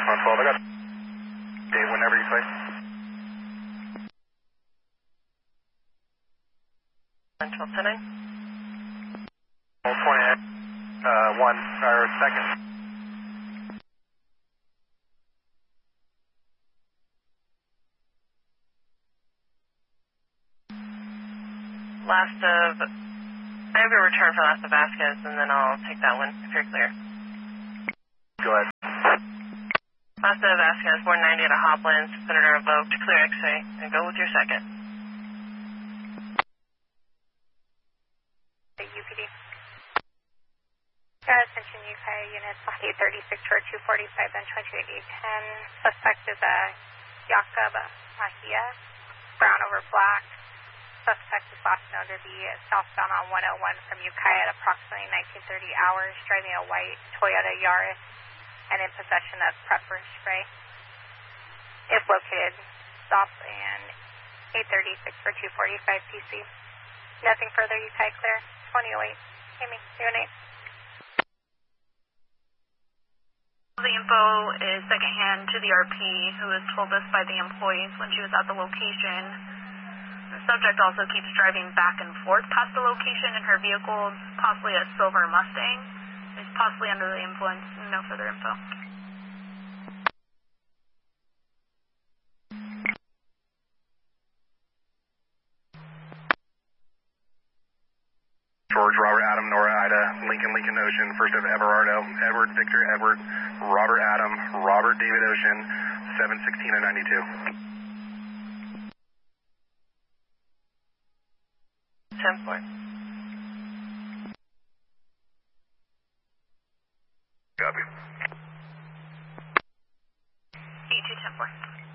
112, I got okay, whenever you say. 1210. 28, 1, or second. Last of, I have a return for last of Vasquez, and then I'll take that one if you're clear. Go ahead. Last of Vasquez, 490 at a Hopland, Senator revoked, clear X-ray, and go with your second. The UPD. Attention UKI units, 836 for 245 and 28810. Suspect is Jacob Mahia, brown over black. Suspect is last known to be southbound on 101 from Ukiah at approximately 1930 hours, driving a white Toyota Yaris and in possession of pepper spray. If located, stop and 836 for 245 PC. Nothing further, Ukiah clear. 2008. Amy, UNA. The info is secondhand to the RP, who was told this by the employees when she was at the location. The subject also keeps driving back and forth past the location in her vehicle, possibly a silver Mustang. Is possibly under the influence. No further info. George, Robert, Adam, Nora, Ida, Lincoln, Lincoln, Ocean, first of Everardo, Edward, Victor, Edward, Robert, Adam, Robert, David, Ocean, 716 and 92. 10-4. Copy. 8210-4.